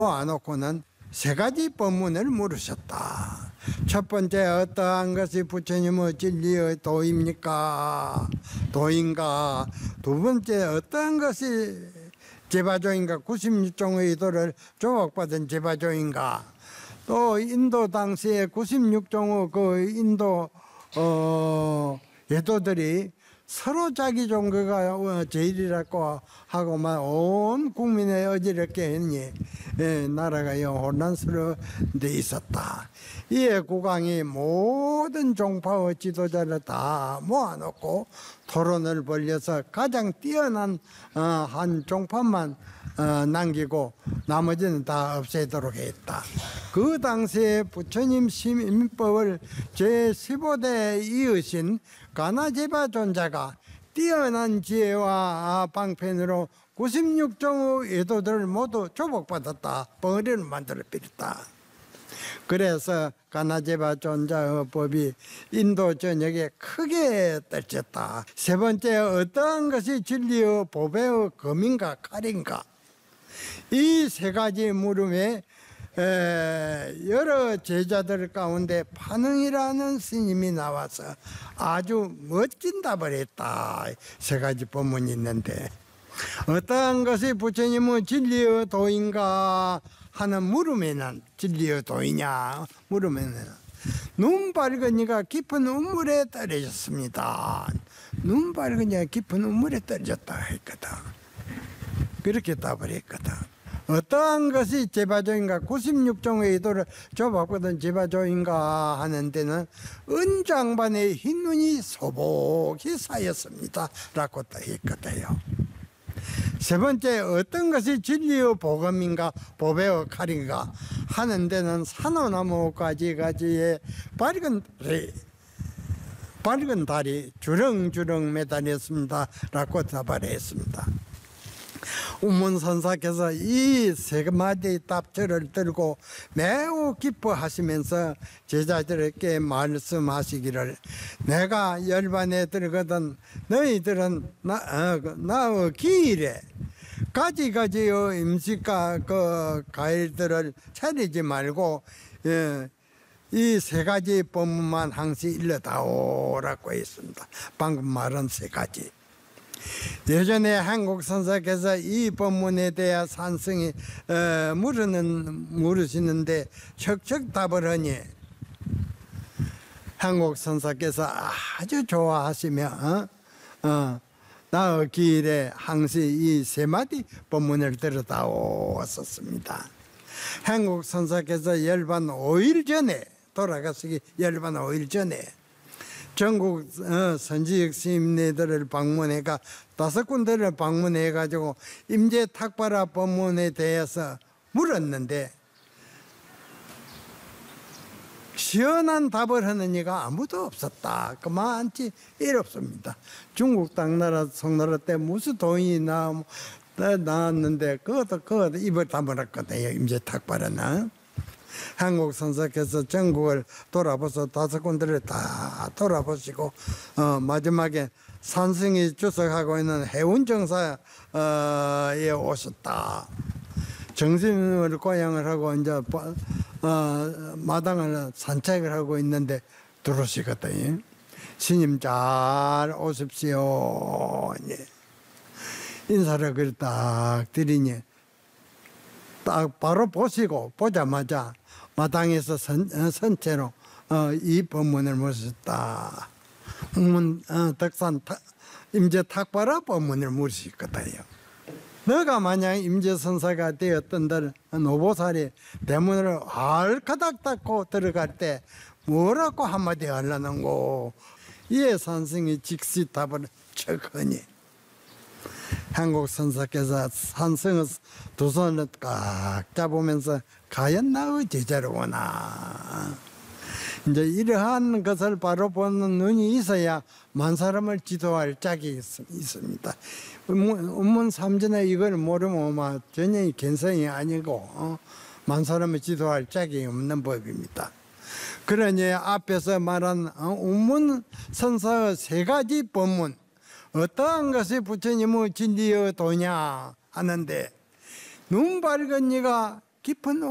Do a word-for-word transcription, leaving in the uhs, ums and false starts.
모아놓고는 세 가지 법문을 물으셨다. 첫 번째, 어떠한 것이 부처님의 진리의 도입니까? 도인가? 두 번째, 어떠한 것이 제바조인가? 구십육 종의 의도를 조각받은 제바조인가? 또 인도 당시에 구십육 종의 그 인도 어, 예도들이 서로 자기 종교가 제일이라고 하고 막 온 국민의 어지럽게 했니? 예, 나라가 혼란스러운 데 있었다. 이에 국왕이 모든 종파의 지도자를 다 모아놓고 토론을 벌여서 가장 뛰어난 어, 한 종파만 어, 남기고 나머지는 다 없애도록 했다. 그 당시에 부처님 시민법을 제십오 대 이으신 가나제바 존자가 뛰어난 지혜와 방편으로 구십육 종의 예도들을 모두 조복받았다. 벙어리를 만들어 버렸다. 그래서 가나제바 존자의 법이 인도 전역에 크게 떨쳤다. 세 번째, 어떠한 것이 진리의 보배의 검인가 칼인가? 이 세 가지 물음에 에, 여러 제자들 가운데 판응이라는 스님이 나와서 아주 멋진 답을 했다. 세 가지 법문이 있는데, 어떠한 것이 부처님의 진리의 도인가 하는 물음에는, 진리의 도이냐 물음에는 눈 밝은 이가 깊은 우물에 떨어졌습니다. 눈 밝은 이가 깊은 우물에 떨어졌다 했거든. 그렇게 답을 했거든. 어떠한 것이 제바조인가? 구십육 종의 의도를 조박받은 제바조인가 하는 데는 은장반의 흰 눈이 소복히 쌓였습니다 라고 했거든요. 세 번째, 어떤 것이 진리의 보검인가 보배의 칼인가 하는 데는 산호나무 가지가지에 밝은 달이, 밝은 달이 주렁주렁 매달렸습니다 라고 답을 했습니다. 운문선사께서 이 세 마디의 답처를 들고 매우 기뻐하시면서 제자들에게 말씀하시기를, 내가 열반에 들거든 너희들은 나, 어, 나의 기일에 가지가지의 음식과 그 과일들을 차리지 말고 예, 이 세 가지 법문만 항시 일러다오라고 했습니다. 방금 말한 세 가지. 예전에 한국 선사께서 이 법문에 대해 산승이 어, 물으는, 물으시는데 척척 답을 하니 한국 선사께서 아주 좋아하시며 어? 어, 나의 길에 항시 이 세 마디 법문을 들었다오셨습니다. 한국 선사께서 열반 오 일 전에 돌아가시기 열반 오 일 전에 전국 어, 선지역 스님네들을 방문해가 다섯 군데를 방문해가지고 임재탁발화 법문에 대해서 물었는데 시원한 답을 하는 이가 아무도 없었다. 그만치 이렇습니다. 중국 당나라 송나라 때 무슨 돈이 나, 나왔는데 그것도 그것도 입을 다물었거든요. 임재탁발화는. 한국 선사께서 전국을 돌아보서 다섯 군데를 다 돌아보시고 어, 마지막에 산승이 주석하고 있는 해운정사에 오셨다. 정신을 고향을 하고 이제 어, 마당을 산책을 하고 있는데 들어오시거든요. 스님 잘 오십시오. 인사를 그렇게 딱 드리니 딱 바로 보시고 보자마자 마당에서 선, 선체로 어, 이 법문을 물으셨다. 문, 어, 덕산 임재탁발화 법문을 물으셨거든요. 너가 만약 임재선사가 되었던들 노보살이 대문을 알카닥 닫고 들어갈 때 뭐라고 한마디 하려는고? 이에 산승이 직시 답을 척하니 한국 선사께서 산승의 두 손을 꽉 잡으면서 과연 나의 제자로구나. 이제 이러한 것을 바로 보는 눈이 있어야 만 사람을 지도할 짝이 있습니다. 운문삼전에 이걸 모르면 막 전혀 견성이 아니고 어? 만 사람을 지도할 짝이 없는 법입니다. 그러니 앞에서 말한 운문선사의 세 가지 법문, 어떠한 것이 부처님의 진리의 도냐 하는데 눈 밝은 이가 깊은